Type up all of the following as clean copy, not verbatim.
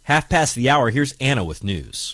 5:30. Here's Anna with news.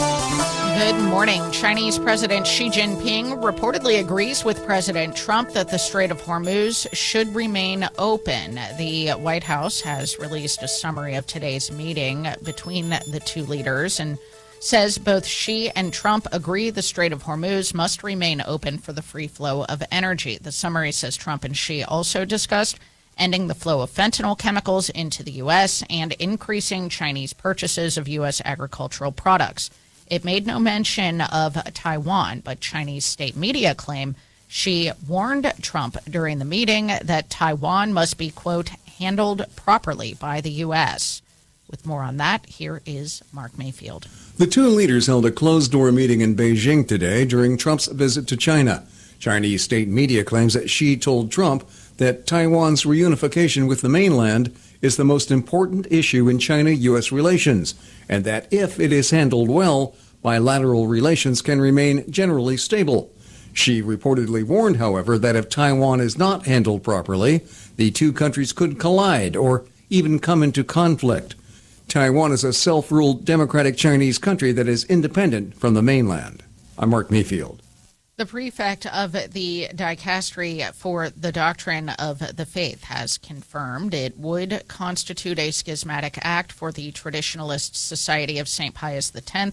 Good morning. Chinese President Xi Jinping reportedly agrees with President Trump that the Strait of Hormuz should remain open. The White House has released a summary of today's meeting between the two leaders and says both Xi and Trump agree the Strait of Hormuz must remain open for the free flow of energy. The summary says Trump and Xi also discussed ending the flow of fentanyl chemicals into the U.S. and increasing Chinese purchases of U.S. agricultural products. It made no mention of Taiwan, but Chinese state media claim Xi warned Trump during the meeting that Taiwan must be, quote, handled properly by the U.S. With more on that, here is Mark Mayfield. The two leaders held a closed-door meeting in Beijing today during Trump's visit to China. Chinese state media claims that Xi told Trump that Taiwan's reunification with the mainland is the most important issue in China-U.S. relations, and that if it is handled well, bilateral relations can remain generally stable. Xi reportedly warned, however, that if Taiwan is not handled properly, the two countries could collide or even come into conflict. Taiwan is a self-ruled democratic Chinese country that is independent from the mainland. I'm Mark Mayfield. The prefect of the dicastery for the doctrine of the faith has confirmed it would constitute a schismatic act for the Traditionalist Society of St. Pius X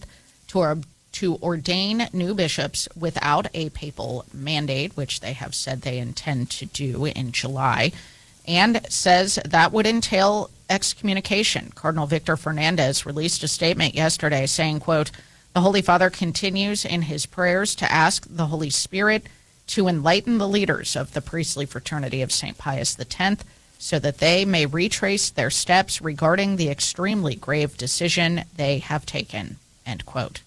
to ordain new bishops without a papal mandate, which they have said they intend to do in July, and says that would entail excommunication. Cardinal Victor Fernandez released a statement yesterday saying, quote, "The Holy Father continues in his prayers to ask the Holy Spirit to enlighten the leaders of the priestly fraternity of St. Pius X so that they may retrace their steps regarding the extremely grave decision they have taken," end quote.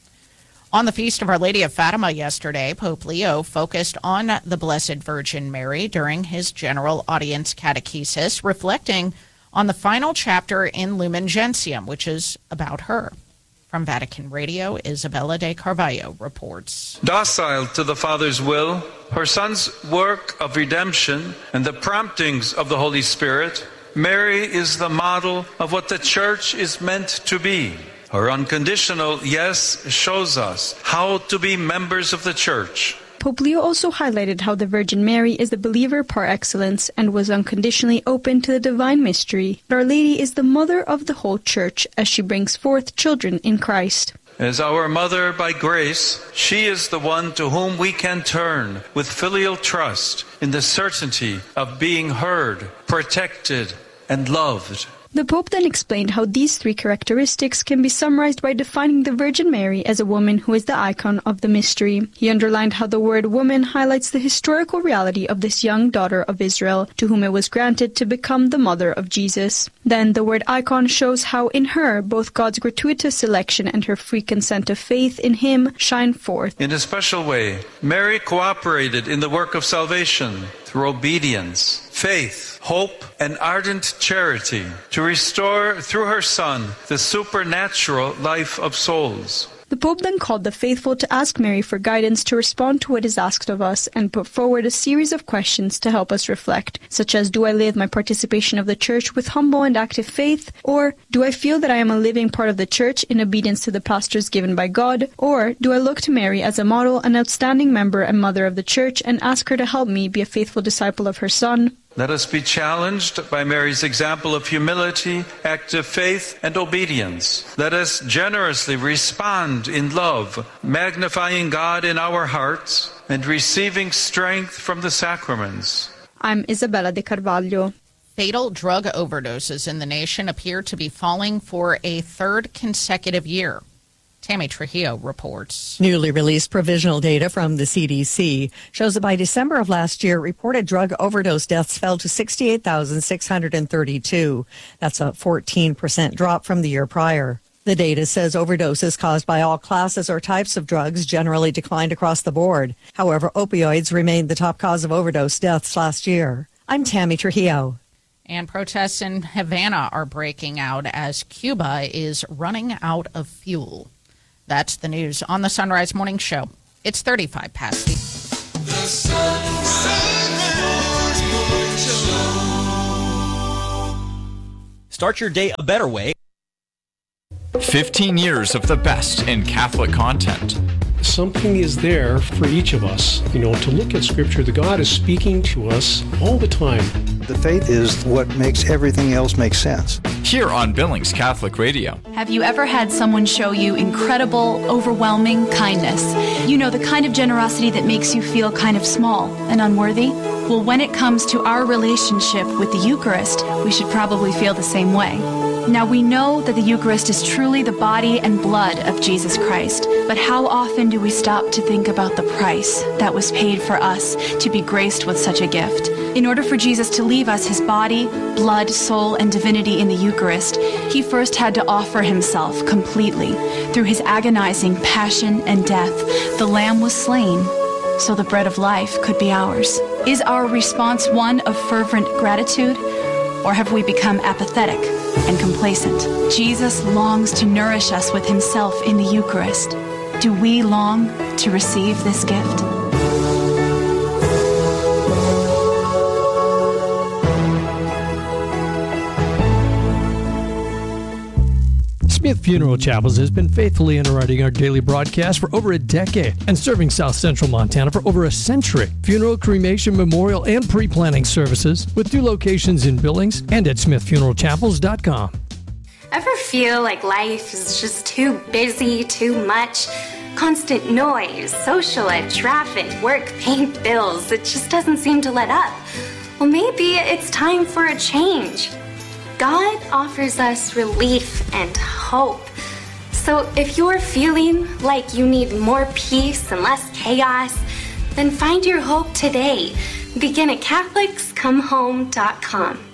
On the Feast of Our Lady of Fatima yesterday, Pope Leo focused on the Blessed Virgin Mary during his general audience catechesis, reflecting on the final chapter in Lumen Gentium, which is about her. From Vatican Radio, Isabella de Carvalho reports. Docile to the Father's will, her Son's work of redemption, and the promptings of the Holy Spirit, Mary is the model of what the Church is meant to be. Her unconditional yes shows us how to be members of the Church. Pope Leo also highlighted how the Virgin Mary is the believer par excellence and was unconditionally open to the divine mystery. Our Lady is the mother of the whole Church as she brings forth children in Christ. As our mother by grace, she is the one to whom we can turn with filial trust in the certainty of being heard, protected, and loved. The Pope then explained how these three characteristics can be summarized by defining the Virgin Mary as a woman who is the icon of the mystery. He underlined how the word woman highlights the historical reality of this young daughter of Israel, to whom it was granted to become the mother of Jesus. Then the word icon shows how in her both God's gratuitous election and her free consent of faith in him shine forth. In a special way, Mary cooperated in the work of salvation through obedience, faith, hope, and ardent charity to restore through her Son the supernatural life of souls. The Pope then called the faithful to ask Mary for guidance to respond to what is asked of us and put forward a series of questions to help us reflect, such as, do I live my participation of the Church with humble and active faith? Or, do I feel that I am a living part of the Church in obedience to the pastors given by God? Or, do I look to Mary as a model, an outstanding member and mother of the Church, and ask her to help me be a faithful disciple of her Son? Let us be challenged by Mary's example of humility, active faith, and obedience. Let us generously respond in love, magnifying God in our hearts and receiving strength from the sacraments. I'm Isabella de Carvalho. Fatal drug overdoses in the nation appear to be falling for a third consecutive year. Tammy Trujillo reports. Newly released provisional data from the CDC shows that by December of last year, reported drug overdose deaths fell to 68,632. That's a 14% drop from the year prior. The data says overdoses caused by all classes or types of drugs generally declined across the board. However, opioids remained the top cause of overdose deaths last year. I'm Tammy Trujillo. And protests in Havana are breaking out as Cuba is running out of fuel. That's the news on the Sunrise Morning Show. It's 35 past the... The Sunrise Morning Show. Start your day a better way. 15 years of the best in Catholic content. Something is there for each of us, to look at Scripture. The God is speaking to us all the time. The faith is what makes everything else make sense. Here on Billings Catholic Radio. Have you ever had someone show you incredible, overwhelming kindness? The kind of generosity that makes you feel kind of small and unworthy? Well, when it comes to our relationship with the Eucharist, we should probably feel the same way. Now, we know that the Eucharist is truly the body and blood of Jesus Christ, but how often do we stop to think about the price that was paid for us to be graced with such a gift? In order for Jesus to leave us his body, blood, soul, and divinity in the Eucharist, he first had to offer himself completely. Through his agonizing passion and death, the Lamb was slain so the bread of life could be ours. Is our response one of fervent gratitude, or have we become apathetic and complacent? Jesus longs to nourish us with himself in the Eucharist. Do we long to receive this gift? Smith Funeral Chapels has been faithfully underwriting our daily broadcast for over a decade and serving South Central Montana for over a century. Funeral, cremation, memorial, and pre-planning services with 2 locations in Billings and at smithfuneralchapels.com. Ever feel like life is just too busy, too much? Constant noise, social life, traffic, work, paint, bills. It just doesn't seem to let up. Well, maybe it's time for a change. God offers us relief and hope. So if you're feeling like you need more peace and less chaos, then find your hope today. Begin at CatholicsComeHome.com.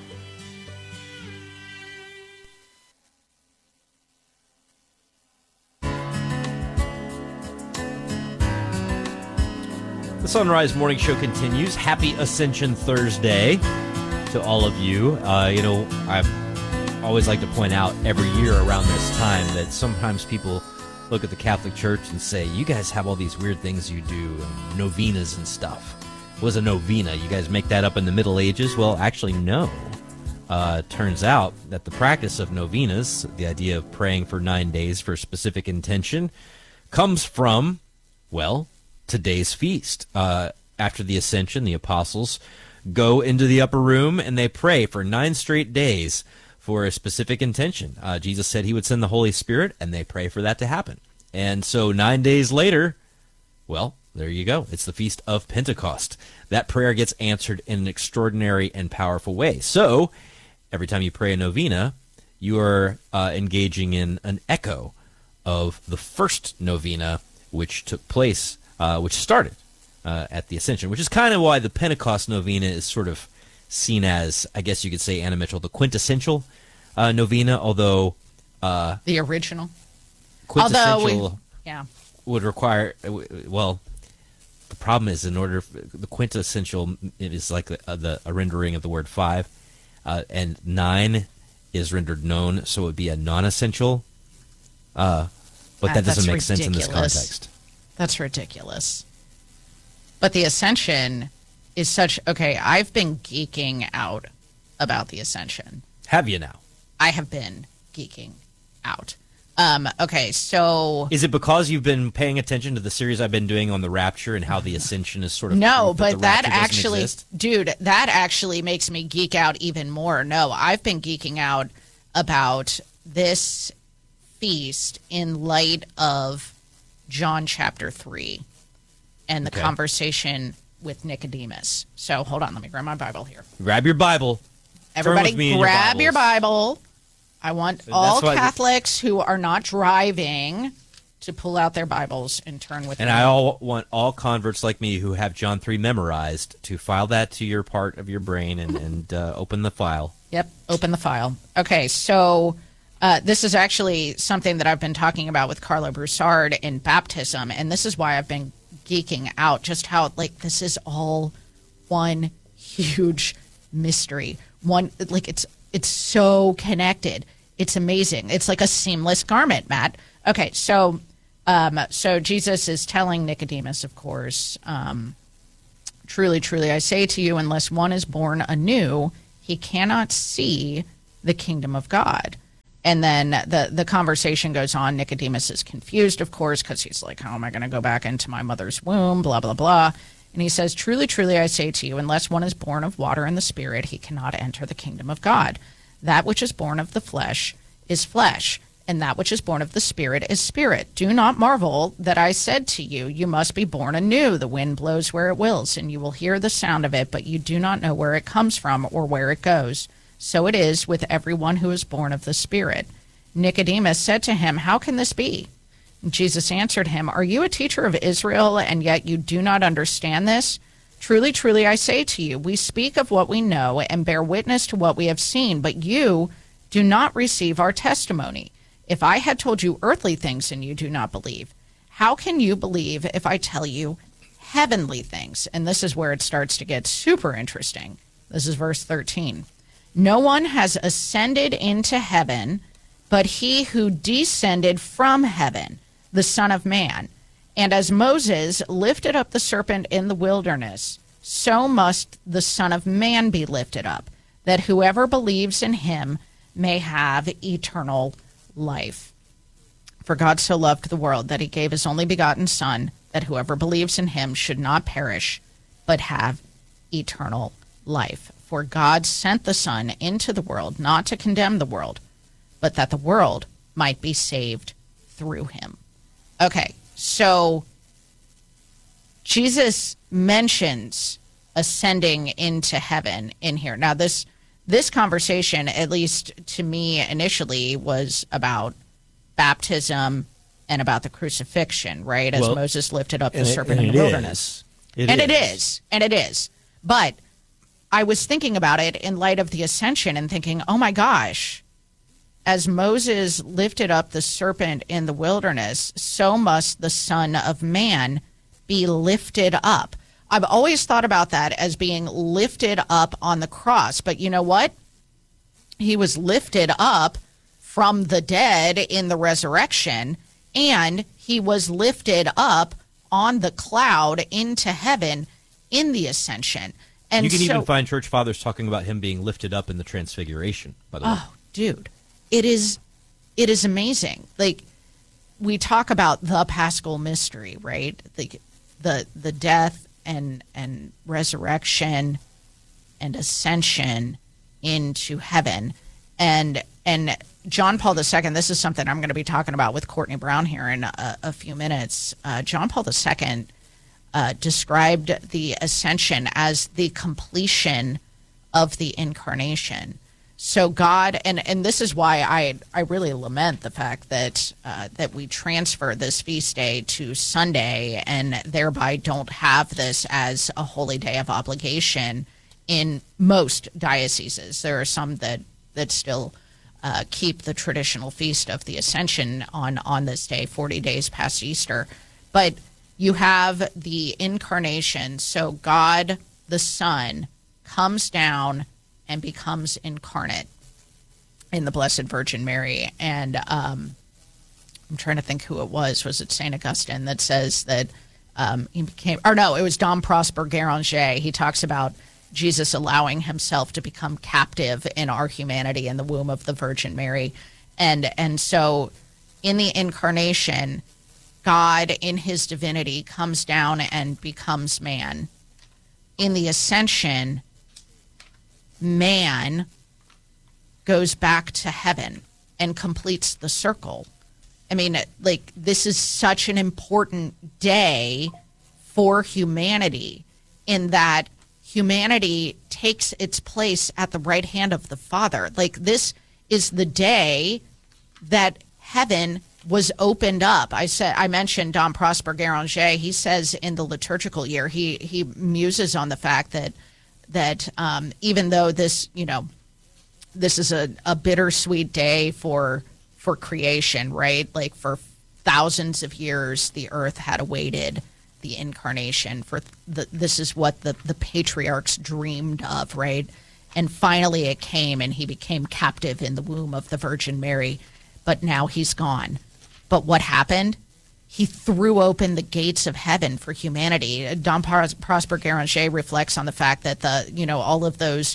The Sunrise Morning Show continues. Happy Ascension Thursday to all of you. I always like to point out every year around this time that sometimes people look at the Catholic Church and say, you guys have all these weird things you do, and novenas and stuff. What was a novena? You guys make that up in the Middle Ages? Well, actually, no. Turns out that the practice of novenas, the idea of praying for 9 days for a specific intention, comes from, today's feast. After the Ascension, the apostles go into the upper room and they pray for 9 straight days for a specific intention. Jesus said he would send the Holy Spirit, and they pray for that to happen. And so 9 days later, there you go. It's the Feast of Pentecost. That prayer gets answered in an extraordinary and powerful way. So every time you pray a novena, you are engaging in an echo of the first novena, which took place, which started at the Ascension, which is kind of why the Pentecost novena is sort of seen as, I guess you could say, Anna Mitchell, the quintessential novena, although the original quintessential would require, the problem is, in order, the quintessential, it is like a rendering of the word 5, and 9 is rendered known, so it would be a non-essential, but that doesn't make sense in this context. That's ridiculous. But the Ascension is such... Okay, I've been geeking out about the Ascension. Have you now? I have been geeking out. Okay, so... Is it because you've been paying attention to the series I've been doing on the Rapture and how the Ascension is sort of... No, but that actually... Dude, that actually makes me geek out even more. No, I've been geeking out about this feast in light of John chapter 3 and the conversation with Nicodemus. So hold on, let me grab my Bible here. Grab your Bible. Everybody grab your Bible. I want all Catholics who are not driving to pull out their Bibles and turn with me. And I want all converts like me who have John 3 memorized to file that to your part of your brain and open the file. Yep, open the file. Okay, so this is actually something that I've been talking about with Carlo Broussard in baptism, and this is why I've been geeking out, just how this is all one huge mystery. It's so connected. It's amazing. It's like a seamless garment, Matt. Okay, so Jesus is telling Nicodemus, of course, truly, truly, I say to you, unless one is born anew, he cannot see the kingdom of God. And then the conversation goes on. Nicodemus is confused, of course, because he's like, how am I going to go back into my mother's womb, blah, blah, blah. And he says, truly, truly, I say to you, unless one is born of water and the Spirit, he cannot enter the kingdom of God. That which is born of the flesh is flesh, and that which is born of the Spirit is spirit. Do not marvel that I said to you, you must be born anew. The wind blows where it wills, and you will hear the sound of it, but you do not know where it comes from or where it goes. So it is with everyone who is born of the Spirit. Nicodemus said to him, how can this be? And Jesus answered him, are you a teacher of Israel, and yet you do not understand this? Truly, truly, I say to you, we speak of what we know and bear witness to what we have seen, but you do not receive our testimony. If I had told you earthly things and you do not believe, how can you believe if I tell you heavenly things? And this is where it starts to get super interesting. This is verse 13. No one has ascended into heaven, but he who descended from heaven, the Son of Man. And as Moses lifted up the serpent in the wilderness, so must the Son of Man be lifted up, that whoever believes in him may have eternal life. For God so loved the world that he gave his only begotten Son, that whoever believes in him should not perish, but have eternal life. For God sent the Son into the world, not to condemn the world, but that the world might be saved through him. Okay, so Jesus mentions ascending into heaven in here. Now, this conversation, at least to me initially, was about baptism and about the crucifixion, right? As Moses lifted up the serpent in the wilderness. It is. But I was thinking about it in light of the ascension and thinking, oh my gosh, as Moses lifted up the serpent in the wilderness, so must the Son of Man be lifted up. I've always thought about that as being lifted up on the cross. But you know what? He was lifted up from the dead in the resurrection, and he was lifted up on the cloud into heaven in the ascension. And you can even find church fathers talking about him being lifted up in the transfiguration, by the way. Oh, dude. It is amazing. Like, we talk about the Paschal mystery, right? The death and resurrection and ascension into heaven. And John Paul II, this is something I'm going to be talking about with Courtney Brown here in a few minutes. John Paul II described the ascension as the completion of the incarnation. So God, and this is why I really lament the fact that we transfer this feast day to Sunday and thereby don't have this as a holy day of obligation in most dioceses. There are some that still keep the traditional feast of the Ascension on this day, 40 days past Easter. But you have the incarnation, so God the Son comes down and becomes incarnate in the Blessed Virgin Mary. And I'm trying to think who it was. Was it St. Augustine that says that he became, or no, it was Dom Prosper Guéranger. He talks about Jesus allowing himself to become captive in our humanity in the womb of the Virgin Mary. And so in the incarnation, God in his divinity comes down and becomes man. In the ascension, man goes back to heaven and completes the circle. I mean, like, this is such an important day for humanity in that humanity takes its place at the right hand of the Father. Like, this is the day that heaven was opened up. I mentioned Dom Prosper Guéranger. He says in the liturgical year, he muses on the fact that even though this is a bittersweet day for creation, right? Like, for thousands of years, the earth had awaited the incarnation. This is what the patriarchs dreamed of, right? And finally it came, and he became captive in the womb of the Virgin Mary. But now he's gone. But what happened? He threw open the gates of heaven for humanity. Dom Prosper Guéranger reflects on the fact that all of those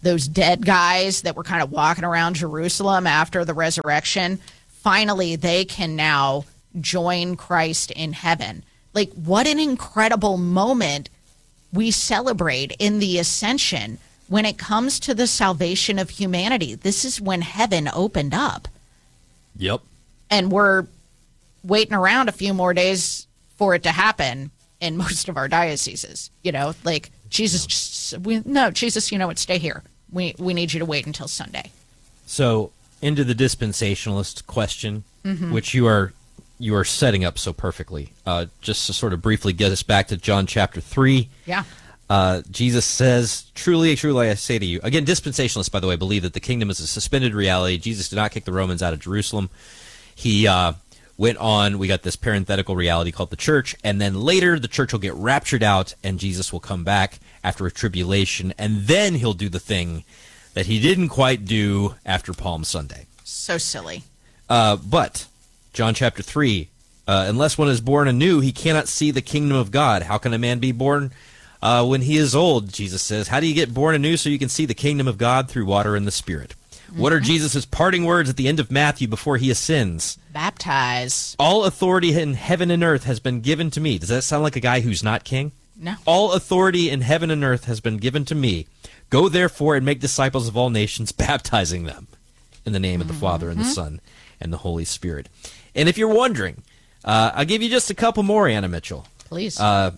those dead guys that were kind of walking around Jerusalem after the resurrection, finally they can now join Christ in heaven. Like, what an incredible moment we celebrate in the ascension when it comes to the salvation of humanity. This is when heaven opened up. Yep. And we're waiting around a few more days for it to happen in most of our dioceses. You know, like, Jesus, Jesus, you know what, stay here. We need you to wait until Sunday. So, into the dispensationalist question, which you are setting up so perfectly. Just to sort of briefly get us back to John chapter 3. Yeah. Jesus says, truly, truly, I say to you. Again, dispensationalists, by the way, believe that the kingdom is a suspended reality. Jesus did not kick the Romans out of Jerusalem. He went on. We got this parenthetical reality called the church. And then later, the church will get raptured out, and Jesus will come back after a tribulation. And then he'll do the thing that he didn't quite do after Palm Sunday. So silly. But John chapter 3, unless one is born anew, he cannot see the kingdom of God. How can a man be born when he is old? Jesus says, how do you get born anew so you can see the kingdom of God? Through water and the Spirit. What are Jesus' parting words at the end of Matthew before he ascends? Baptize. All authority in heaven and earth has been given to me. Does that sound like a guy who's not king? No. All authority in heaven and earth has been given to me. Go therefore and make disciples of all nations, baptizing them in the name of the Father and the Son and the Holy Spirit. And if you're wondering, I'll give you just a couple more, Anna Mitchell. Please.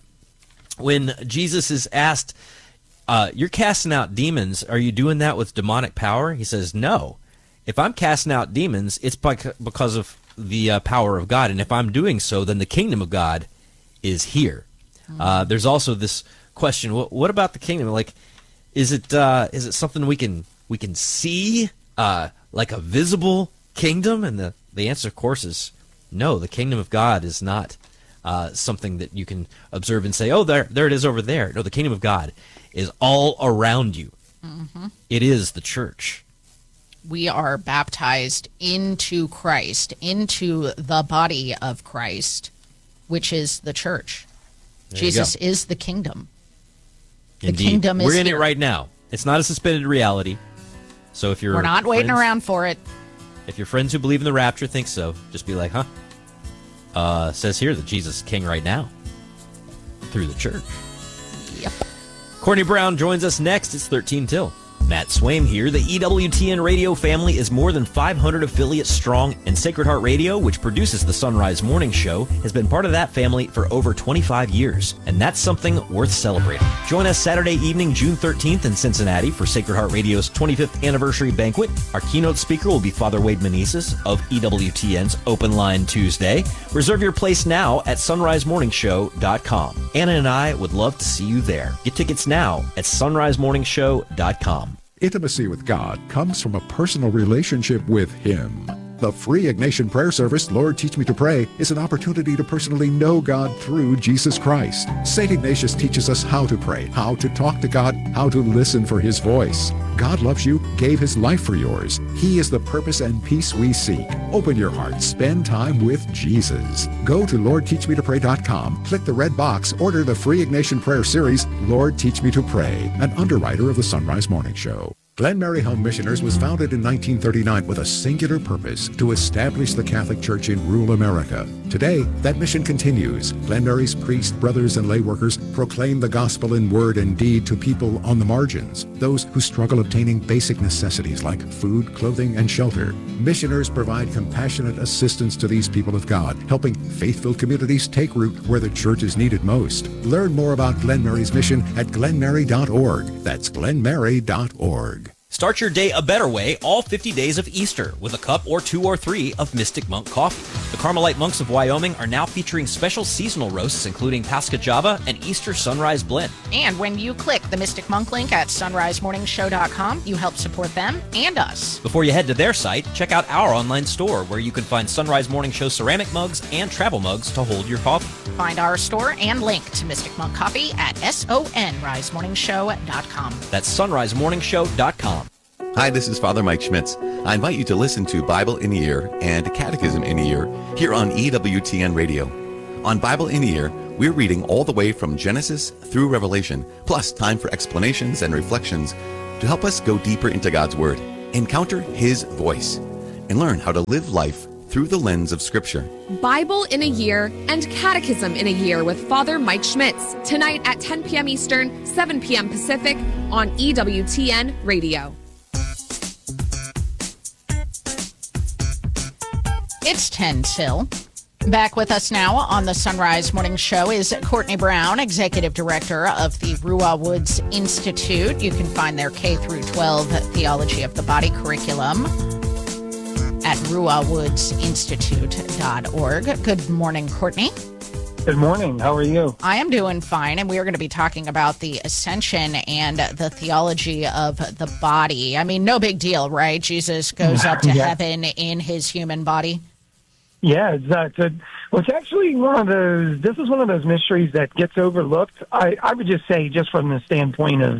When Jesus is asked, you're casting out demons, are you doing that with demonic power? He says, no. If I'm casting out demons, it's because of the power of God. And if I'm doing so, then the kingdom of God is here. There's also this question, what about the kingdom? Like, is it something we can see, like a visible kingdom? And the answer, of course, is no. The kingdom of God is not something that you can observe and say, oh, there it is over there. No, the kingdom of God is all around you. It is the church. We are baptized into Christ, into the body of Christ, which is the church. There Jesus is the kingdom. Indeed. The kingdom is We're in here. it right now. It's not a suspended reality. So if We're not waiting around for it. If your friends who believe in the rapture think so, just be like, says here that Jesus is king right now through the church. Yep. Courtney Brown joins us next. It's 13 till. Matt Swaim here. The EWTN radio family is more than 500 affiliates strong, and Sacred Heart Radio, which produces the Sunrise Morning Show, has been part of that family for over 25 years, and that's something worth celebrating. Join us Saturday evening, June 13th in Cincinnati for Sacred Heart Radio's 25th anniversary banquet. Our keynote speaker will be Father Wade Menezes of EWTN's Open Line Tuesday. Reserve your place now at sunrisemorningshow.com. Anna and I would love to see you there. Get tickets now at sunrisemorningshow.com. Intimacy with God comes from a personal relationship with Him. The free Ignatian prayer service, Lord Teach Me to Pray, is an opportunity to personally know God through Jesus Christ. St. Ignatius teaches us how to pray, how to talk to God, how to listen for His voice. God loves you, gave His life for yours. He is the purpose and peace we seek. Open your heart, spend time with Jesus. Go to LordTeachMeToPray.com, click the red box, order the free Ignatian prayer series, Lord Teach Me to Pray, an underwriter of the Sunrise Morning Show. Glen Mary Home Missioners was founded in 1939 with a singular purpose: to establish the Catholic Church in rural America. Today, that mission continues. Glen Mary's priests, brothers, and lay workers proclaim the gospel in word and deed to people on the margins, those who struggle obtaining basic necessities like food, clothing, and shelter. Missioners provide compassionate assistance to these people of God, helping faith-filled communities take root where the church is needed most. Learn more about Glen Mary's mission at glenmary.org. That's glenmary.org. Start your day a better way all 50 days of Easter with a cup or 2 or 3 of Mystic Monk coffee. The Carmelite monks of Wyoming are now featuring special seasonal roasts including Pascha Java and Easter Sunrise Blend. And when you click the Mystic Monk link at sunrisemorningshow.com, you help support them and us. Before you head to their site, check out our online store where you can find Sunrise Morning Show ceramic mugs and travel mugs to hold your coffee. Find our store and link to Mystic Monk Coffee at sunrisemorningshow.com. That's sunrisemorningshow.com. Hi, this is Father Mike Schmitz. I invite you to listen to Bible in a Year and Catechism in a Year here on EWTN Radio. On Bible in a Year, we're reading all the way from Genesis through Revelation, plus time for explanations and reflections to to help us go deeper into God's Word, encounter His voice, and learn how to live life through the lens of Scripture. Bible in a Year and Catechism in a Year with Father Mike Schmitz, tonight at 10 p.m. Eastern, 7 p.m. Pacific on EWTN Radio. It's 10 till. Back with us now on the Sunrise Morning Show is Courtney Brown, Executive Director of the Ruah Woods Institute. You can find their K-12 Theology of the Body curriculum at ruahwoodsinstitute.org. Good morning, Courtney. Good morning. How are you? I am doing fine, and we are going to be talking about the Ascension and the theology of the body. I mean, no big deal, right? Jesus goes up to heaven in his human body. Yeah, it's actually this is one of those mysteries that gets overlooked. I would just say, just from the standpoint of,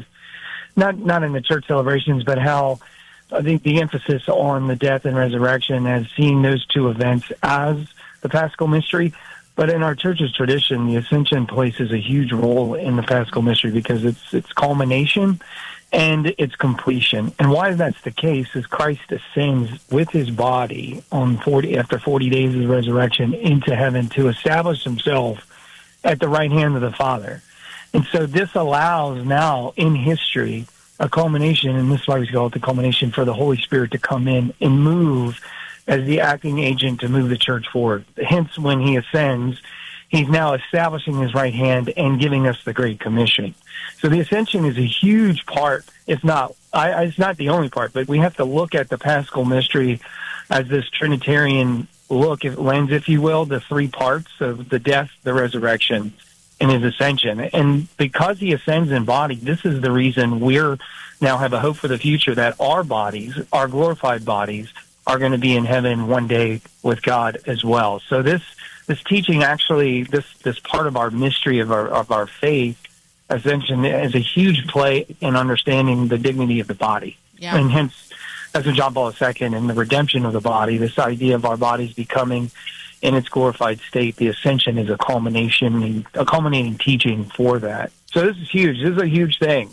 not in the church celebrations, but how I think the emphasis on the death and resurrection as seeing those two events as the Paschal mystery. But in our church's tradition, the Ascension places a huge role in the Paschal mystery because it's culmination and its completion. And why that's the case is Christ ascends with his body after 40 days of resurrection into heaven to establish himself at the right hand of the Father. And so this allows now in history a culmination, and this is why we call it the culmination, for the Holy Spirit to come in and move as the acting agent to move the church forward. Hence, when he ascends, he's now establishing his right hand and giving us the Great Commission. So the Ascension is a huge part. It's not the only part, but we have to look at the Paschal mystery as this Trinitarian lens, if you will, the three parts of the death, the resurrection, and his ascension. And because he ascends in body, this is the reason we're now have a hope for the future that our bodies, our glorified bodies, are going to be in heaven one day with God as well. So this teaching actually, this part of our mystery of our faith, Ascension, is a huge play in understanding the dignity of the body. Yeah. And hence, that's what John Paul II and the redemption of the body, this idea of our bodies becoming in its glorified state, the Ascension is a culminating teaching for that. So this is huge. This is a huge thing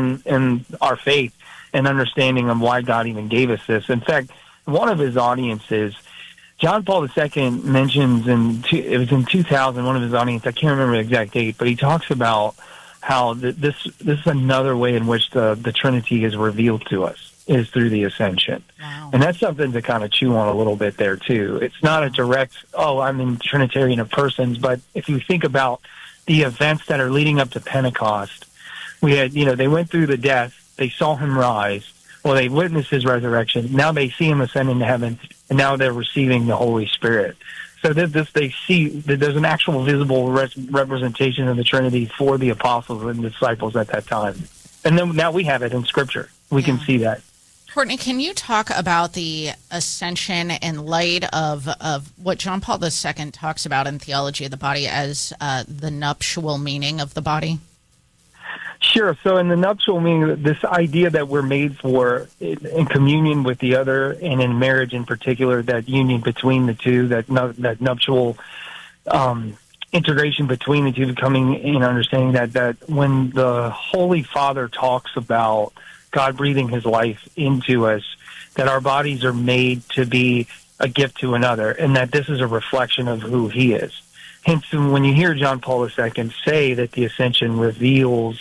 in our faith and understanding of why God even gave us this. In fact, one of his audiences, John Paul II mentions it was in 2000, one of his audiences, I can't remember the exact date, but he talks about how this is another way in which the Trinity is revealed to us, is through the Ascension. Wow. And that's something to kind of chew on a little bit there, too. It's not a direct, I'm in Trinitarian of persons, but if you think about the events that are leading up to Pentecost, we had, they went through the death, they saw him rise, they witnessed his resurrection, now they see him ascend into heaven, and now they're receiving the Holy Spirit. So they see that there's an actual visible representation of the Trinity for the apostles and disciples at that time. And then now we have it in Scripture. We can see that. Courtney, can you talk about the Ascension in light of what John Paul II talks about in Theology of the Body as the nuptial meaning of the body? Sure. So in the nuptial meaning, this idea that we're made for in communion with the other, and in marriage in particular, that union between the two, that nuptial integration between the two, becoming in understanding that when the Holy Father talks about God breathing his life into us, that our bodies are made to be a gift to another, and that this is a reflection of who he is. Hence, when you hear John Paul II say that the Ascension reveals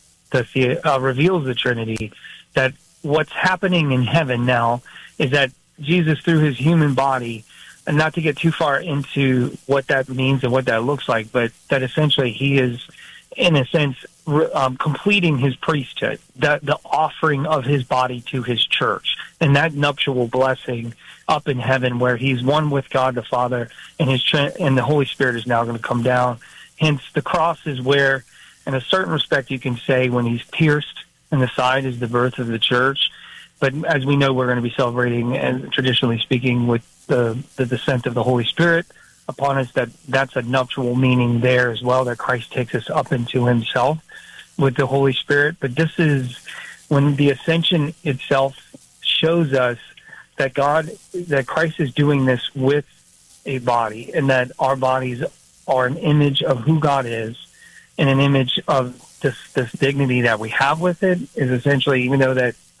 the Trinity, that what's happening in heaven now is that Jesus, through his human body, and not to get too far into what that means and what that looks like, but that essentially he is, in a sense, completing his priesthood, the offering of his body to his church, and that nuptial blessing up in heaven where he's one with God the Father, and and the Holy Spirit is now going to come down. Hence, the cross is where, in a certain respect, you can say when he's pierced in the side is the birth of the church. But as we know, we're going to be celebrating, and traditionally speaking, with the descent of the Holy Spirit upon us, that's a nuptial meaning there as well, that Christ takes us up into himself with the Holy Spirit. But this is when the Ascension itself shows us that Christ is doing this with a body, and that our bodies are an image of who God is, and an image of this dignity that we have with it is essentially, even though that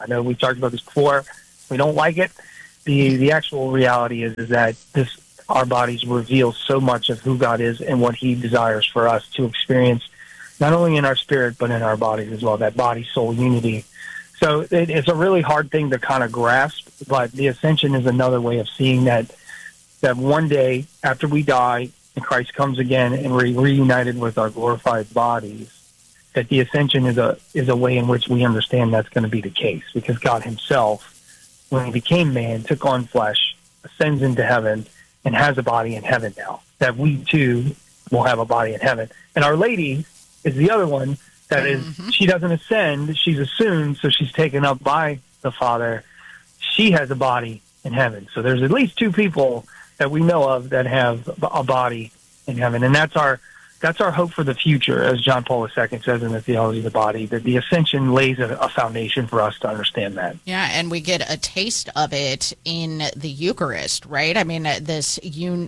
I know we've talked about this before. We don't like it. The actual reality is that our bodies reveal so much of who God is and what He desires for us to experience, not only in our spirit, but in our bodies as well, that body-soul unity. So it's a really hard thing to kind of grasp, but the ascension is another way of seeing that one day after we die and Christ comes again and we're reunited with our glorified bodies, that the ascension is a way in which we understand that's going to be the case, because God Himself, when He became man, took on flesh, ascends into heaven, and has a body in heaven now, that we too will have a body in heaven. And Our Lady is the other one that is, she doesn't ascend, she's assumed, so she's taken up by the Father. She has a body in heaven. So there's at least two people that we know of that have a body in heaven. And that's our hope for the future, as John Paul II says in the Theology of the Body, that the ascension lays a foundation for us to understand that. Yeah, and we get a taste of it in the Eucharist, right? I mean, this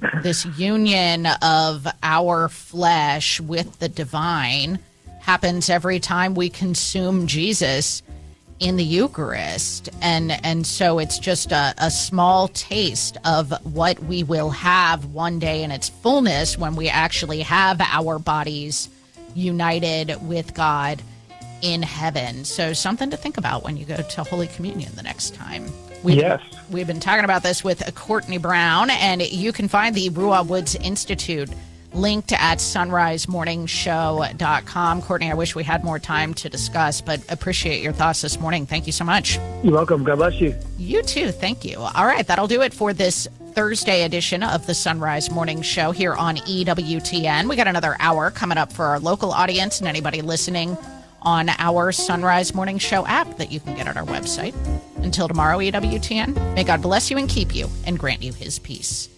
union of our flesh with the divine happens every time we consume Jesus in the Eucharist. And so it's just a small taste of what we will have one day in its fullness when we actually have our bodies united with God in heaven. So something to think about when you go to Holy Communion the next time. We've been talking about this with Courtney Brown, and you can find the Ruah Woods Institute linked at sunrisemorningshow.com. Courtney, I wish we had more time to discuss, but appreciate your thoughts this morning. Thank you so much. You're welcome. God bless you. You too. Thank you. All right, that'll do it for this Thursday edition of the Sunrise Morning Show here on EWTN. We got another hour coming up for our local audience and anybody listening on our Sunrise Morning Show app that you can get at our website. Until tomorrow, EWTN, may God bless you and keep you and grant you His peace.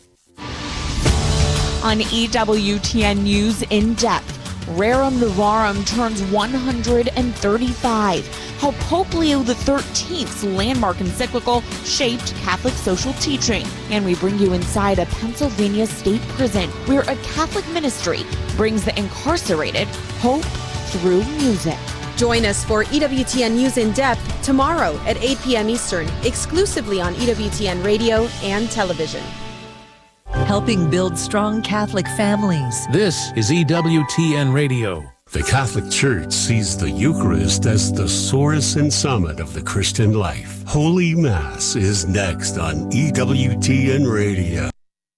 On EWTN News In Depth, Rerum Novarum turns 135. How Pope Leo XIII's landmark encyclical shaped Catholic social teaching. And we bring you inside a Pennsylvania state prison where a Catholic ministry brings the incarcerated hope through music. Join us for EWTN News In Depth tomorrow at 8 p.m. Eastern, exclusively on EWTN Radio and television. Helping build strong Catholic families. This is EWTN Radio. The Catholic Church sees the Eucharist as the source and summit of the Christian life. Holy Mass is next on EWTN Radio.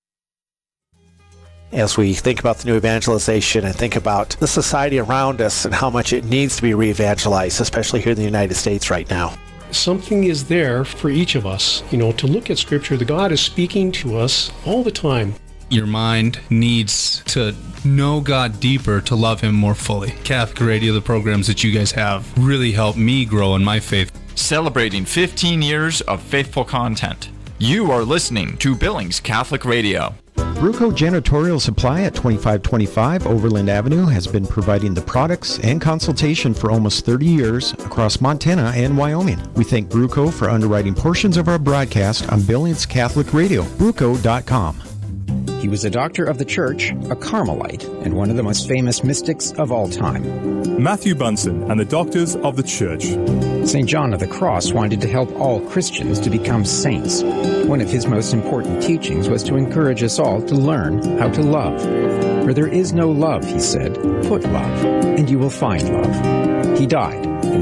As we think about the new evangelization and think about the society around us and how much it needs to be re-evangelized, especially here in the United States right now. Something is there for each of us, to look at Scripture. The God is speaking to us all the time. Your mind needs to know God deeper to love Him more fully. Catholic Radio, the programs that you guys have, really helped me grow in my faith. Celebrating 15 years of faithful content. You are listening to Billings Catholic Radio. Bruco Janitorial Supply at 2525 Overland Avenue has been providing the products and consultation for almost 30 years across Montana and Wyoming. We thank Bruco for underwriting portions of our broadcast on Billings Catholic Radio, bruco.com. He was a doctor of the church, a Carmelite, and one of the most famous mystics of all time. Matthew Bunson and the Doctors of the Church. St. John of the Cross wanted to help all Christians to become saints. One of his most important teachings was to encourage us all to learn how to love. Where there is no love, he said, put love, and you will find love. He died in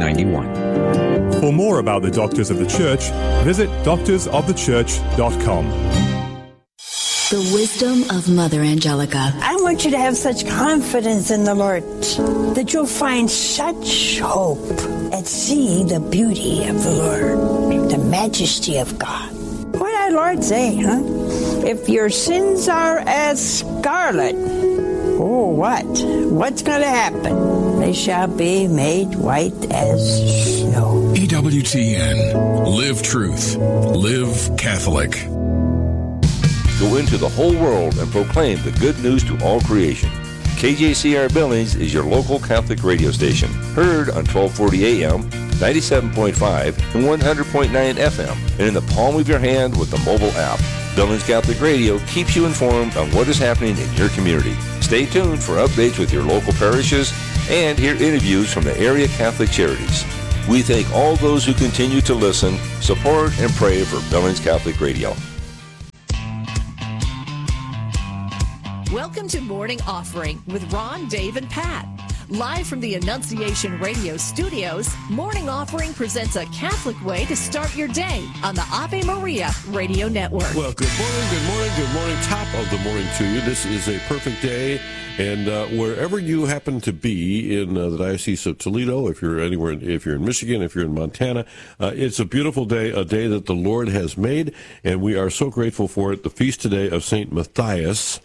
1591. For more about the Doctors of the Church, visit doctorsofthechurch.com. The wisdom of Mother Angelica. I want you to have such confidence in the Lord that you'll find such hope and see the beauty of the Lord, the majesty of God. What did our Lord say, huh? If your sins are as scarlet, oh, what? What's going to happen? They shall be made white as snow. EWTN. Live truth. Live Catholic. Go into the whole world and proclaim the good news to all creation. KJCR Billings is your local Catholic radio station. Heard on 1240 AM, 97.5, and 100.9 FM, and in the palm of your hand with the mobile app. Billings Catholic Radio keeps you informed on what is happening in your community. Stay tuned for updates with your local parishes and hear interviews from the area Catholic charities. We thank all those who continue to listen, support, and pray for Billings Catholic Radio. Welcome to Morning Offering with Ron, Dave, and Pat. Live from the Annunciation Radio studios, Morning Offering presents a Catholic way to start your day on the Ave Maria Radio Network. Well, good morning. Top of the morning to you. This is a perfect day. And wherever you happen to be in the Diocese of Toledo, if you're anywhere, if you're in Michigan, if you're in Montana, it's a beautiful day, a day that the Lord has made, and we are so grateful for it. The feast today of St. Matthias,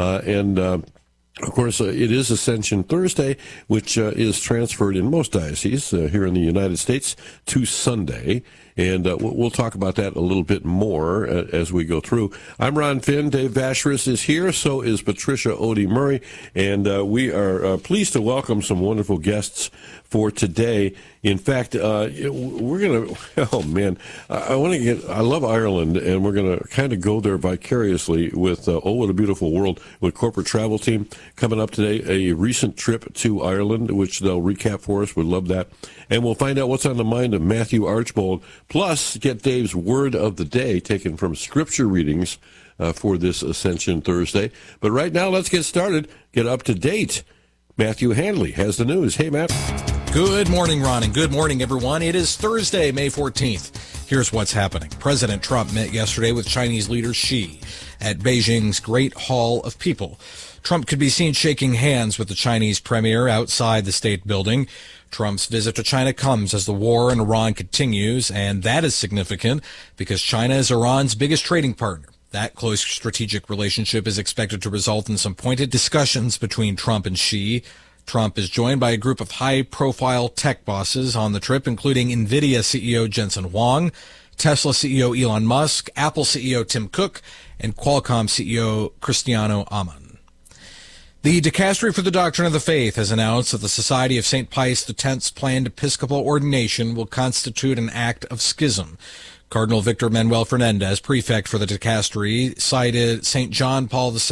of course, it is Ascension Thursday, which is transferred in most dioceses here in the United States to Sunday. And we'll talk about that a little bit more as we go through. I'm Ron Finn. Dave Vacheris is here. So is Patricia Odie Murray. And we are pleased to welcome some wonderful guests for today. In fact, we're going to, oh man, I love Ireland, and we're going to kind of go there vicariously with Oh, What a Beautiful World with Corporate Travel Team coming up today, a recent trip to Ireland, which they'll recap for us. We'd love that. And we'll find out what's on the mind of Matthew Archbold, plus get Dave's word of the day taken from scripture readings for this Ascension Thursday. But right now, let's get started, get up to date. Matthew Handley has the news. Hey, Matt. Good morning, Ron, and good morning, everyone. It is Thursday, May 14th. Here's what's happening. President Trump met yesterday with Chinese leader Xi at Beijing's Great Hall of People. Trump could be seen shaking hands with the Chinese premier outside the state building. Trump's visit to China comes as the war in Iran continues, and that is significant because China is Iran's biggest trading partner. That close strategic relationship is expected to result in some pointed discussions between Trump and Xi. Trump is joined by a group of high-profile tech bosses on the trip, including NVIDIA CEO Jensen Huang, Tesla CEO Elon Musk, Apple CEO Tim Cook, and Qualcomm CEO Cristiano Amon. The Dicastery for the Doctrine of the Faith has announced that the Society of St. Pius X's planned Episcopal ordination will constitute an act of schism. Cardinal Victor Manuel Fernandez, prefect for the dicastery, cited St. John Paul II's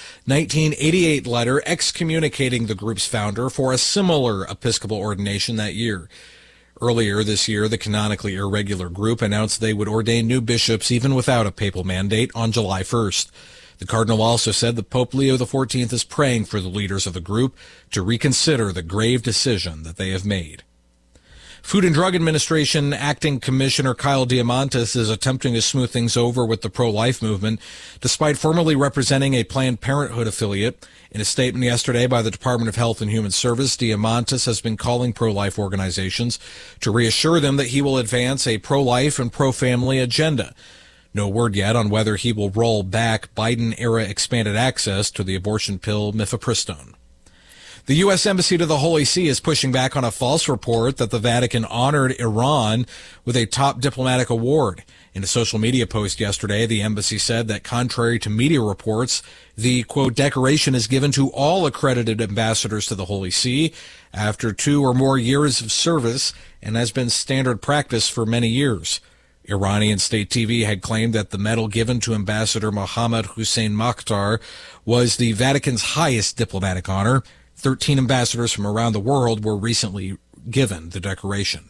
1988 letter excommunicating the group's founder for a similar episcopal ordination that year. Earlier this year, the canonically irregular group announced they would ordain new bishops even without a papal mandate on July 1st. The cardinal also said that Pope Leo XIV is praying for the leaders of the group to reconsider the grave decision that they have made. Food and Drug Administration Acting Commissioner Kyle Diamantis is attempting to smooth things over with the pro-life movement, despite formally representing a Planned Parenthood affiliate. In a statement yesterday by the Department of Health and Human Service, Diamantis has been calling pro-life organizations to reassure them that he will advance a pro-life and pro-family agenda. No word yet on whether he will roll back Biden-era expanded access to the abortion pill mifepristone. The U.S. Embassy to the Holy See is pushing back on a false report that the Vatican honored Iran with a top diplomatic award. In a social media post yesterday, the embassy said that contrary to media reports, the, quote, decoration is given to all accredited ambassadors to the Holy See after 2 or more years of service and has been standard practice for many years. Iranian state TV had claimed that the medal given to Ambassador Mohammad Hussein Mokhtar was the Vatican's highest diplomatic honor. 13 ambassadors from around the world were recently given the decoration.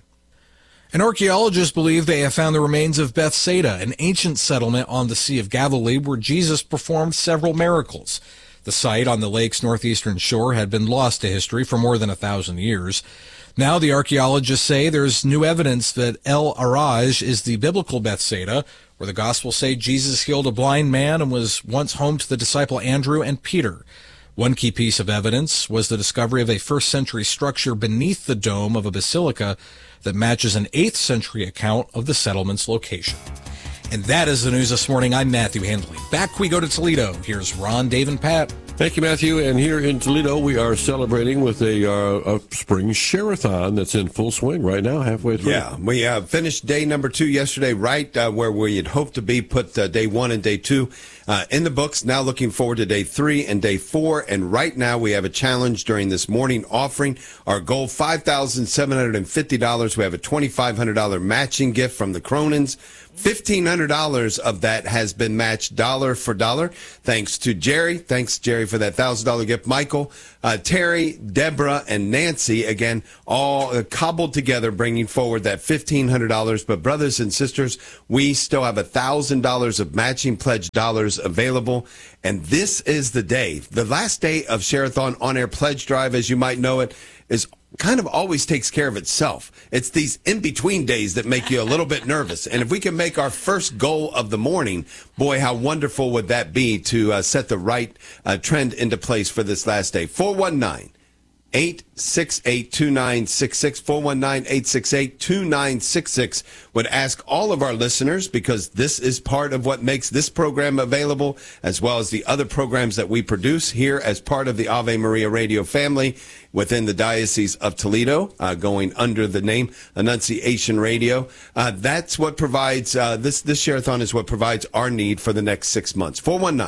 And archaeologists believe they have found the remains of Bethsaida, an ancient settlement on the Sea of Galilee where Jesus performed several miracles. The site on the lake's northeastern shore had been lost to history for more than 1,000 years. Now the archaeologists say there's new evidence that El Araj is the biblical Bethsaida, where the Gospels say Jesus healed a blind man and was once home to the disciple Andrew and Peter. One key piece of evidence was the discovery of a first-century structure beneath the dome of a basilica that matches an 8th century account of the settlement's location. And that is the news this morning. I'm Matthew Handley. Back we go to Toledo. Here's Ron, Dave, and Pat. Thank you, Matthew. And here in Toledo, we are celebrating with a spring share-a-thon that's in full swing right now, halfway through. Yeah, we finished day number 2 yesterday, right where we had hoped to be, put day 1 and day 2 in the books. Now looking forward to day 3 and day 4. And right now we have a challenge during this morning offering. Our goal, $5,750. We have a $2,500 matching gift from the Cronins. $1,500 of that has been matched dollar for dollar. Thanks to Jerry. Thanks, Jerry, for that $1,000 gift. Michael, Terry, Deborah, and Nancy, again, all cobbled together, bringing forward that $1,500. But brothers and sisters, we still have $1,000 of matching pledge dollars available. And this is the day, the last day of Share-a-thon On-Air Pledge Drive, as you might know it, is kind of always takes care of itself. It's these in-between days that make you a little bit nervous. And if we can make our first goal of the morning, boy, how wonderful would that be to set the right trend into place for this last day. 419-868-2966, 419-868-2966 would ask all of our listeners, because this is part of what makes this program available, as well as the other programs that we produce here as part of the Ave Maria Radio family within the Diocese of Toledo, going under the name Annunciation Radio. That's what provides, this Share-a-thon is what provides our need for the next 6 months.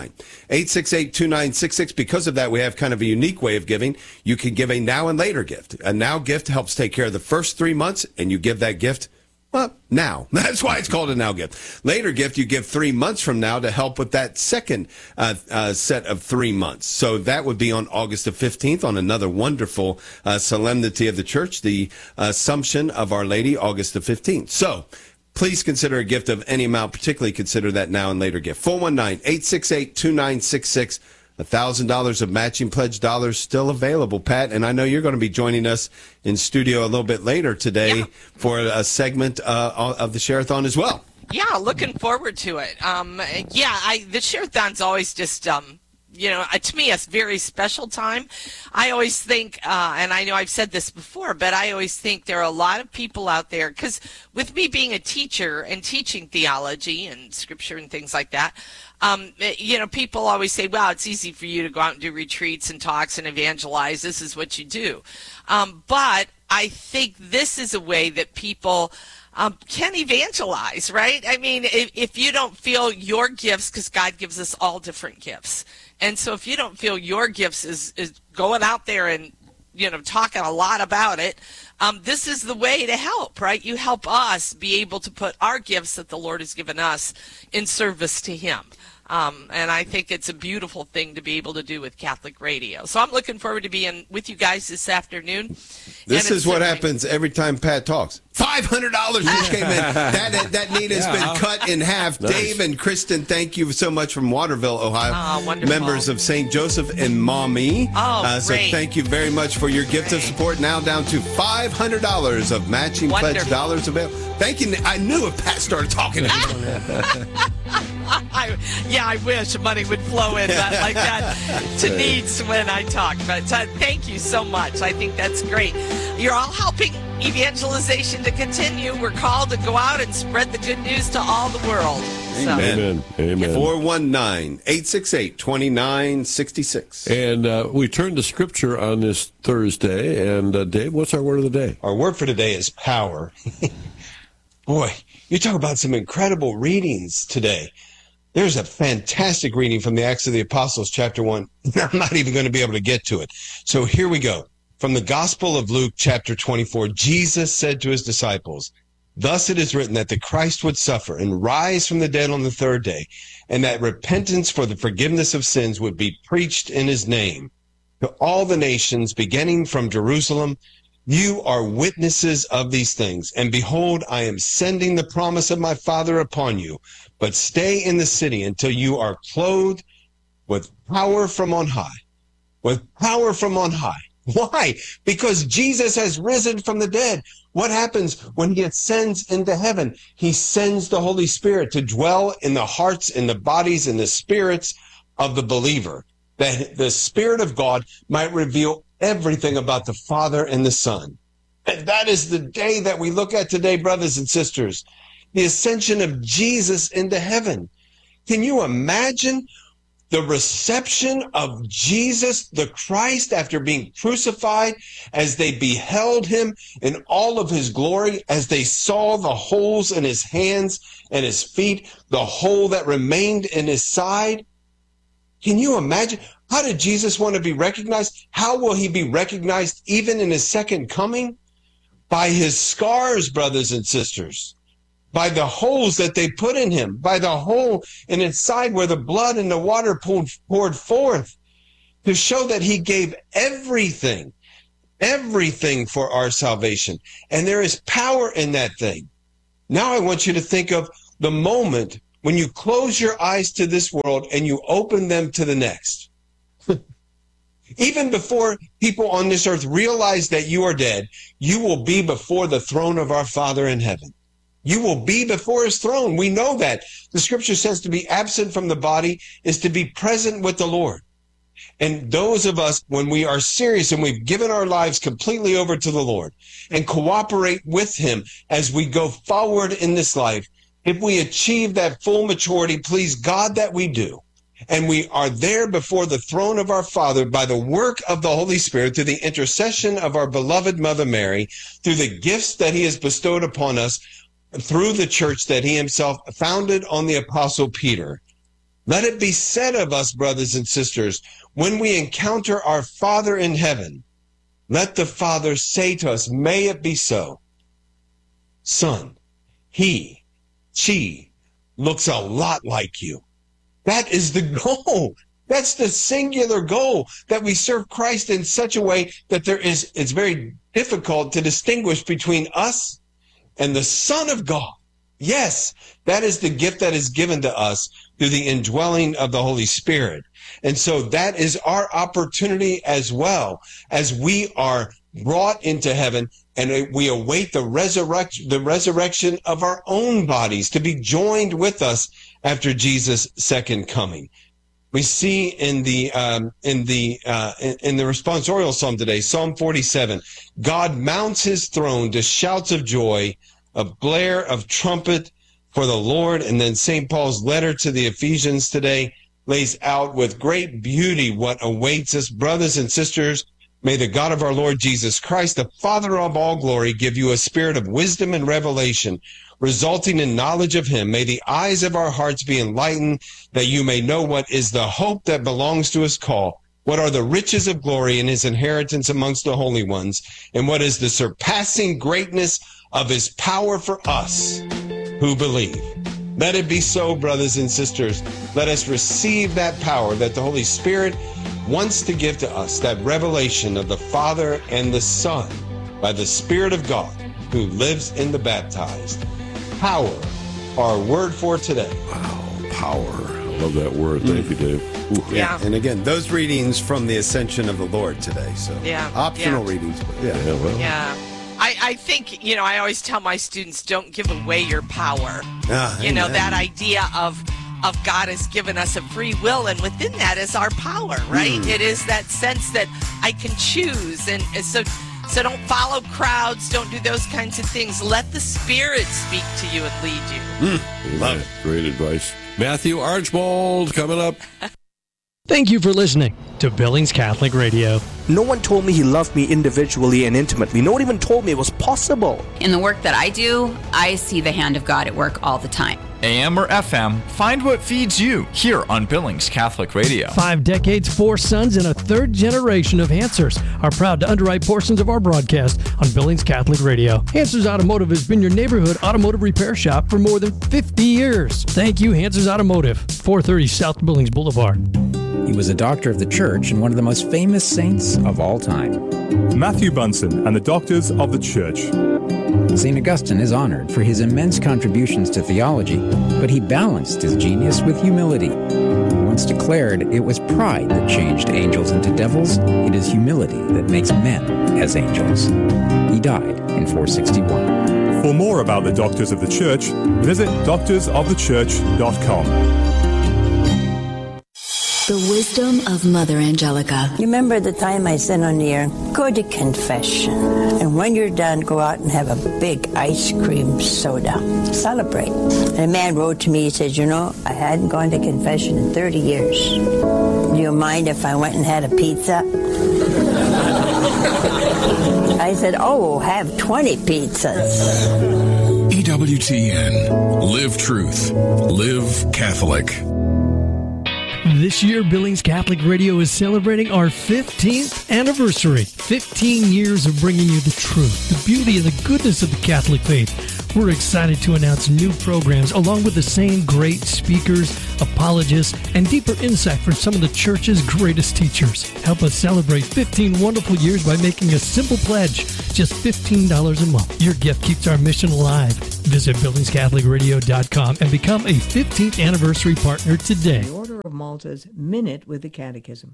419-868-2966. Because of that, we have kind of a unique way of giving. You can give a now and later gift. A now gift helps take care of the first 3 months, and you give that gift, well, now. That's why it's called a now gift. Later gift, you give 3 months from now to help with that second set of 3 months. So that would be on August the 15th, on another wonderful solemnity of the church, the Assumption of Our Lady, August the 15th. So please consider a gift of any amount, particularly consider that now and later gift. 419-868-2966. $1,000 of matching pledge dollars still available, Pat. And I know you're going to be joining us in studio a little bit later today for a segment of the Share-a-thon as well. Yeah, looking forward to it. The Share-a-thon's always just, to me, a very special time. I always think, and I know I've said this before, but I always think there are a lot of people out there, because with me being a teacher and teaching theology and scripture and things like that, people always say, well, it's easy for you to go out and do retreats and talks and evangelize. This is what you do. But I think this is a way that people can evangelize, right? I mean, if you don't feel your gifts, because God gives us all different gifts. And so if you don't feel your gifts is going out there and, talking a lot about it, this is the way to help, right? You help us be able to put our gifts that the Lord has given us in service to Him. And I think it's a beautiful thing to be able to do with Catholic Radio. So I'm looking forward to being with you guys this afternoon. This is what happens every time Pat talks. $500 just came in. That need has been cut in half. Nice. Dave and Kristen, thank you so much from Waterville, Ohio. Wonderful. Members of St. Joseph and Mommy. So great. thank you very much for your gift of support. Now down to $500 of matching pledge dollars available. Thank you. I knew if Pat started talking to me. I wish money would flow in like that to needs when I talk. But thank you so much. I think that's great. You're all helping evangelization to continue. We're called to go out and spread the good news to all the world. Amen. 419-868-2966. And we turn to Scripture on this Thursday. And Dave, what's our word of the day? Our word for today is power. Boy, you talk about some incredible readings today. There's a fantastic reading from the Acts of the Apostles, chapter 1. I'm not even going to be able to get to it. So here we go. From the Gospel of Luke, chapter 24, Jesus said to his disciples, "Thus it is written that the Christ would suffer and rise from the dead on the third day, and that repentance for the forgiveness of sins would be preached in his name to all the nations, beginning from Jerusalem. You are witnesses of these things. And behold, I am sending the promise of my Father upon you. But stay in the city until you are clothed with power from on high." With power from on high. Why? Because Jesus has risen from the dead. What happens when he ascends into heaven? He sends the Holy Spirit to dwell in the hearts, in the bodies, in the spirits of the believer, that the Spirit of God might reveal everything about the Father and the Son. And that is the day that we look at today, brothers and sisters, the ascension of Jesus into heaven. Can you imagine the reception of Jesus, the Christ, after being crucified, as they beheld him in all of his glory, as they saw the holes in his hands and his feet, the hole that remained in his side? Can you imagine? How did Jesus want to be recognized? How will he be recognized even in his second coming? By his scars, brothers and sisters. by the holes that they put in him, by the hole in his side where the blood and the water poured forth, to show that he gave everything for our salvation. And there is power in that thing. Now I want you to think of the moment when you close your eyes to this world and you open them to the next. Even before people on this earth realize that you are dead, you will be before the throne of our Father in heaven. You will be before his throne. We know that. The scripture says to be absent from the body is to be present with the Lord. And those of us, when we are serious and we've given our lives completely over to the Lord and cooperate with him as we go forward in this life, if we achieve that full maturity, please God that we do, and we are there before the throne of our Father by the work of the Holy Spirit, through the intercession of our beloved Mother Mary, through the gifts that he has bestowed upon us, through the church that he himself founded on the Apostle Peter. Let it be said of us, brothers and sisters, when we encounter our Father in heaven, let the Father say to us, may it be so. Son, she looks a lot like you. That is the goal. That's the singular goal, that we serve Christ in such a way that it's very difficult to distinguish between us and the Son of God. Yes, that is the gift that is given to us through the indwelling of the Holy Spirit. And so that is our opportunity as well, as we are brought into heaven and we await the resurrection of our own bodies to be joined with us after Jesus' second coming. We see in the responsorial psalm today, Psalm 47, God mounts his throne to shouts of joy, a blare of trumpet for the Lord. And then St. Paul's letter to the Ephesians today lays out with great beauty what awaits us. Brothers and sisters, may the God of our Lord Jesus Christ, the Father of all glory, give you a spirit of wisdom and revelation, resulting in knowledge of him. May the eyes of our hearts be enlightened, that you may know what is the hope that belongs to his call, what are the riches of glory in his inheritance amongst the holy ones, and what is the surpassing greatness of his power for us who believe. Let it be so, brothers and sisters. Let us receive that power that the Holy Spirit wants to give to us, that revelation of the Father and the Son by the Spirit of God who lives in the baptized. Power, our word for today. Wow, power. I love that word. Thank you, Dave. Ooh, yeah. And again, those readings from the Ascension of the Lord today. So optional readings. But Yeah. I think, I always tell my students, don't give away your power. That idea of God has given us a free will, and within that is our power, right? It is that sense that I can choose. And so don't follow crowds. Don't do those kinds of things. Let the Spirit speak to you and lead you. Love it. Great advice. Matthew Archbold coming up. Thank you for listening to Billings Catholic Radio. No one told me he loved me individually and intimately. No one even told me it was possible. In the work that I do, I see the hand of God at work all the time. AM or FM, find what feeds you here on Billings Catholic Radio. 5 decades, 4 sons, and a third generation of Hansers are proud to underwrite portions of our broadcast on Billings Catholic Radio. Hansers Automotive has been your neighborhood automotive repair shop for more than 50 years. Thank you, Hansers Automotive, 430 South Billings Boulevard. He was a doctor of the church and one of the most famous saints of all time. Matthew Bunson and the Doctors of the Church. St. Augustine is honored for his immense contributions to theology, but he balanced his genius with humility. He once declared it was pride that changed angels into devils. It is humility that makes men as angels. He died in 461. For more about the Doctors of the Church, visit doctorsofthechurch.com. The wisdom of Mother Angelica. You remember the time I said on the air, go to confession. And when you're done, go out and have a big ice cream soda. Celebrate. And a man wrote to me, he said, I hadn't gone to confession in 30 years. Do you mind if I went and had a pizza? I said, have 20 pizzas. EWTN. Live truth. Live Catholic. This year, Billings Catholic Radio is celebrating our 15th anniversary. 15 years of bringing you the truth, the beauty, and the goodness of the Catholic faith. We're excited to announce new programs along with the same great speakers, apologists, and deeper insight from some of the church's greatest teachers. Help us celebrate 15 wonderful years by making a simple pledge, just $15 a month. Your gift keeps our mission alive. Visit BillingsCatholicRadio.com and become a 15th anniversary partner today. The Order of Malta's Minute with the Catechism.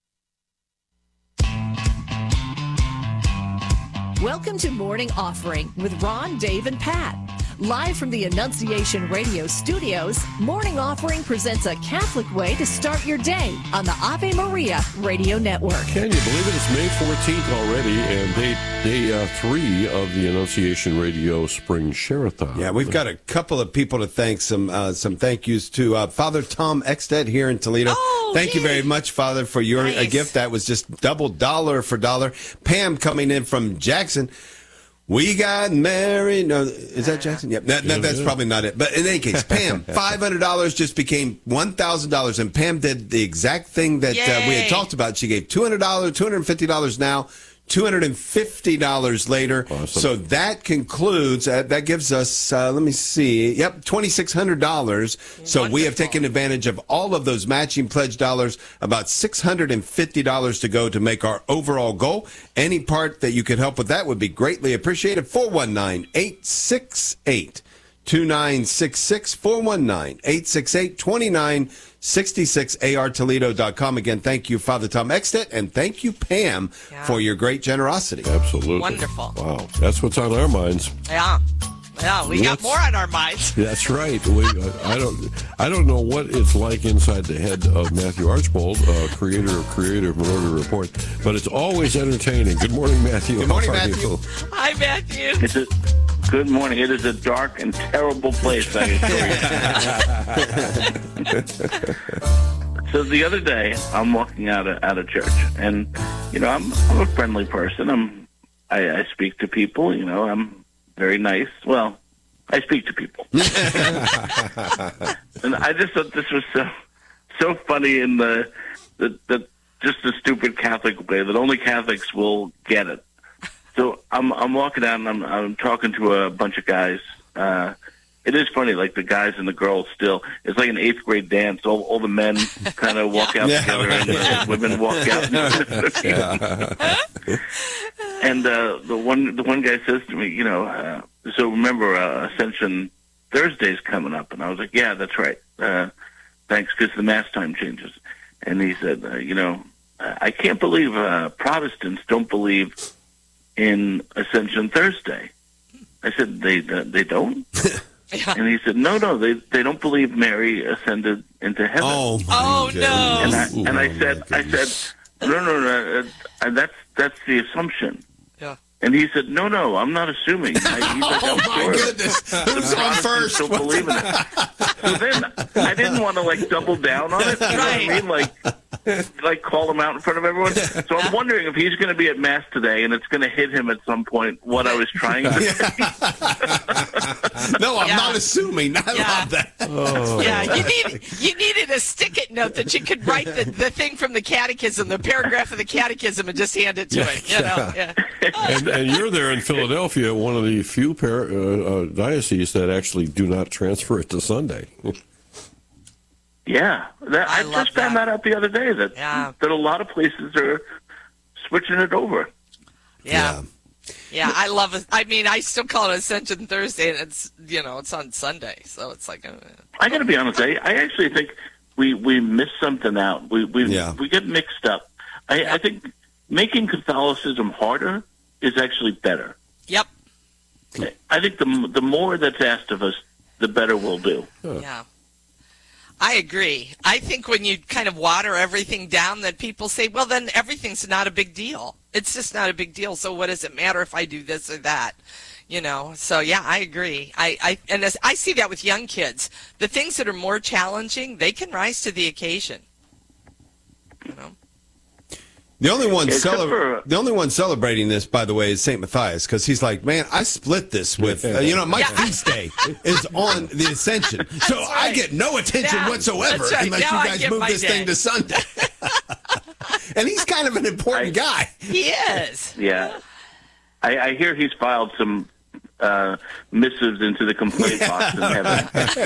Welcome to Morning Offering with Ron, Dave, and Pat. Live from the Annunciation Radio studios, Morning Offering presents a Catholic way to start your day on the Ave Maria Radio Network. Can you believe it? It's May 14th already, and day 3 of the Annunciation Radio Spring Share-a-thon. Yeah, we've got a couple of people to thank. Some thank yous to Father Tom Ekstedt here in Toledo. Thank you very much, Father, for your gift. That was just double dollar for dollar. Pam coming in from Jackson. We got married. No, is that Jackson? Yep. That's probably not it. But in any case, Pam, $500 just became $1,000. And Pam did the exact thing that we had talked about. She gave $200, $250 now, $250 later. Awesome. So that concludes, that gives us, let me see, $2,600. So we have taken advantage of all of those matching pledge dollars, about $650 to go to make our overall goal. Any part that you could help with that would be greatly appreciated. 419-868-2966, 419-868-2966, artoledo.com. Again, thank you, Father Tom Ekstedt, and thank you, Pam, for your great generosity. Absolutely. Wonderful. Wow. That's what's on our minds. Yeah. Yeah, we got more on our minds. That's right. I don't know what it's like inside the head of Matthew Archbold, creator of Minority Report, but it's always entertaining. Good morning, Matthew. Good morning, Matthew. Hi, Matthew. Good morning. It is a dark and terrible place, I assure you. So the other day, I'm walking out of church, and I'm a friendly person. I speak to people. I'm very nice. Well, I speak to people, and I just thought this was so funny in the just the stupid Catholic way that only Catholics will get it. So I'm walking out and I'm talking to a bunch of guys. It is funny, like the guys and the girls still. It's like an 8th grade dance. All the men kind of walk out together and the women walk out. And the one guy says to me, so remember Ascension Thursday's coming up, and I was like, yeah, that's right. Thanks, because the mass time changes. And he said, I can't believe Protestants don't believe in Ascension Thursday. I said, they don't? And he said, no, they don't believe Mary ascended into heaven. Oh no! And I said, no, that's the assumption. Yeah. And he said, no, I'm not assuming. He's like, oh my goodness! Who's on first? Don't believe in it. So then I didn't want to double down on it. You know what I mean? Like call him out in front of everyone. So I'm wondering if he's going to be at Mass today, and it's going to hit him at some point what I was trying to say. No, I'm not assuming. I love that. Oh. Yeah, you needed a stick-it note that you could write the thing from the catechism, the paragraph of the catechism, and just hand it to him. And you're there in Philadelphia, one of the few dioceses that actually do not transfer it to Sunday. Yeah, I just found that out the other day that a lot of places are switching it over. Yeah, I love it. I mean, I still call it Ascension Thursday, and it's it's on Sunday, so it's like. I got to be honest. I actually think we missed something out. We get mixed up. I think making Catholicism harder is actually better. Yep. I think the more that's asked of us, the better we'll do. Yeah. I agree. I think when you kind of water everything down, that people say, well, then everything's not a big deal. It's just not a big deal. So what does it matter if I do this or that? So yeah, I agree. I see that with young kids. The things that are more challenging, they can rise to the occasion. The only one Except for- the only one celebrating this, by the way, is St. Matthias, because he's like, man, I split this with, my feast day is on the Ascension. So I get no attention whatsoever unless Now you guys move this thing to Sunday. And he's kind of an important guy. He is. Yeah. I hear he's filed some missives into the complaint box in heaven.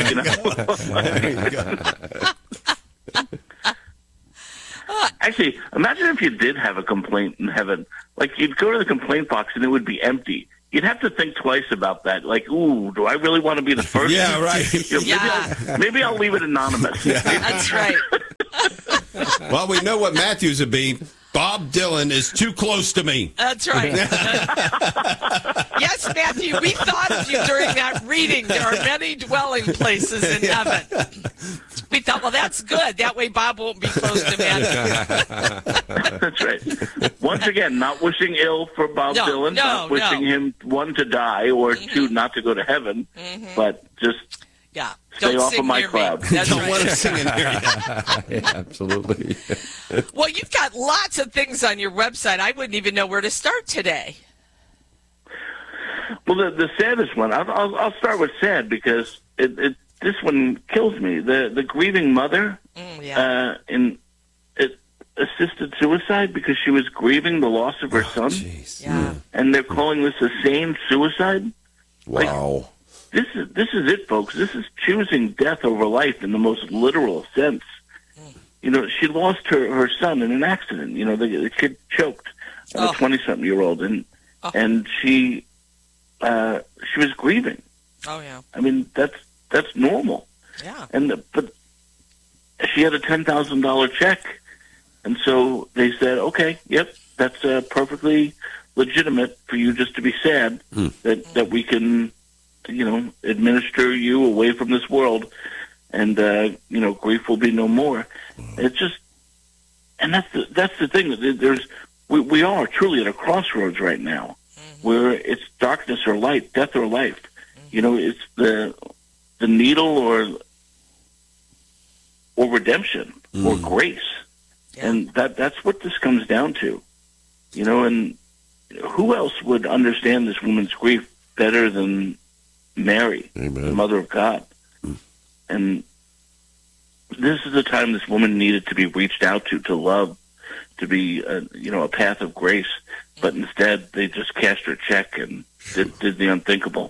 Actually, imagine if you did have a complaint in heaven. Like, you'd go to the complaint box and it would be empty. You'd have to think twice about that. Like, ooh, do I really want to be the first? Yeah, right. Maybe I'll leave it anonymous. That's right. Well, we know what Matthews would be. Bob Dylan is too close to me. That's right. Yes, Matthew, we thought of you during that reading. There are many dwelling places in heaven. We thought, well, that's good. That way Bob won't be close to Matthew. That's right. Once again, not wishing ill for Bob Dylan, not wishing him, one, to die, or two, not to go to heaven, but just stay off of my cloud. Don't want to sing in here. Yeah, absolutely. Well, you've got lots of things on your website. I wouldn't even know where to start today. Well, the saddest one, I'll start with sad because this one kills me. The grieving mother in assisted suicide because she was grieving the loss of her son. Yeah. And they're calling this a sane suicide. Wow. This is it, folks. This is choosing death over life in the most literal sense. She lost her son in an accident. The kid choked, a 20-something-year-old, and she was grieving. Oh yeah. I mean, that's normal. Yeah. But she had a $10,000 check, and so they said, okay, yep, that's perfectly legitimate for you just to be sad that we can, administer you away from this world, and grief will be no more. It's just, and that's the thing. We are truly at a crossroads right now, where it's darkness or light, death or life. It's the needle or redemption or grace, and that's what this comes down to. And who else would understand this woman's grief better than Mary, the Mother of God? And this is the time this woman needed to be reached out to love, to be a path of grace. But instead, they just cashed her check and did the unthinkable.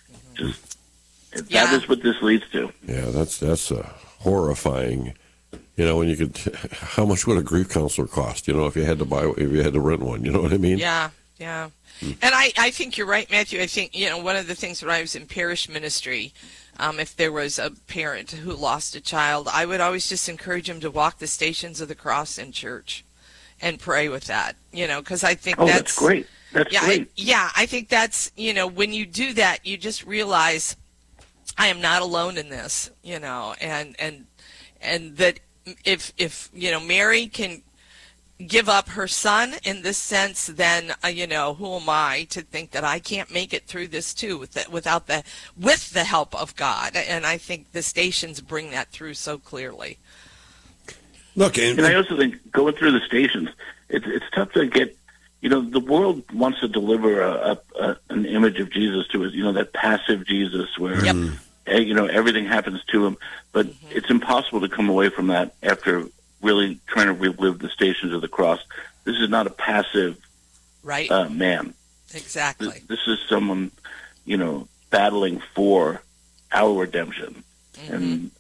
That is what this leads to. Yeah, that's horrifying. When you could, how much would a grief counselor cost? If you had to rent one, you know what I mean? Yeah. And I think you're right, Matthew. I think, one of the things when I was in parish ministry, if there was a parent who lost a child, I would always just encourage him to walk the Stations of the Cross in church and pray with that, because I think that's great. That's great. I think that's, when you do that, you just realize I am not alone in this, and that if Mary can give up her son in this sense, then who am I to think that I can't make it through this too with the help of God? And I think the stations bring that through so clearly. Look, and I also think going through the stations, it's tough to get. The world wants to deliver an image of Jesus to us. That passive Jesus where everything happens to him, but it's impossible to come away from that after really trying to relive the Stations of the Cross. This is not a passive man. Exactly. This is someone, battling for our redemption. And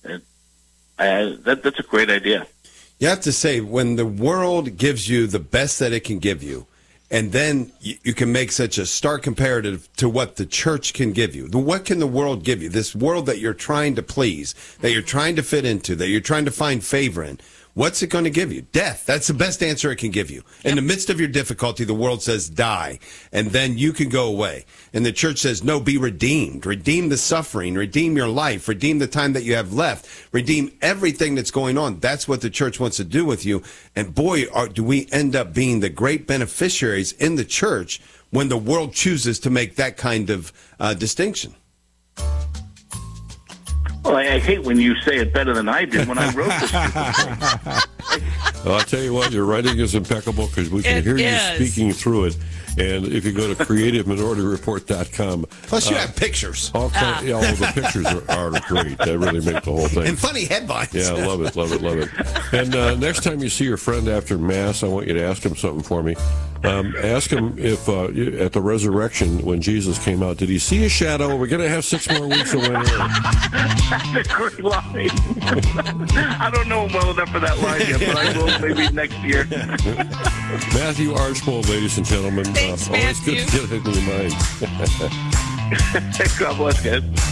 that's a great idea. You have to say, when the world gives you the best that it can give you, and then you can make such a stark comparative to what the church can give you. What can the world give you? This world that you're trying to please, that you're trying to fit into, that you're trying to find favor in. What's it going to give you? Death. That's the best answer it can give you. In the midst of your difficulty, the world says die, and then you can go away. And the church says, no, be redeemed. Redeem the suffering. Redeem your life. Redeem the time that you have left. Redeem everything that's going on. That's what the church wants to do with you. And boy, do we end up being the great beneficiaries in the church when the world chooses to make that kind of distinction. Well, Well, I hate when you say it better than I did when I wrote this. Well, I'll tell you what, your writing is impeccable because we can hear you speaking through it. And if you go to creativeminorityReport.com. Plus, you have pictures. All the pictures are great. That really make the whole thing. And funny headlines. Yeah, love it. And next time you see your friend after Mass, I want you to ask him something for me. Ask him if at the resurrection, when Jesus came out, did he see a shadow? We're going to have 6 more weeks of winter. That's a great line. I don't know him well enough for that line yet, but I will maybe next year. Matthew Archbold, ladies and gentlemen. Thanks, always good to get it in your mind. God bless, guys.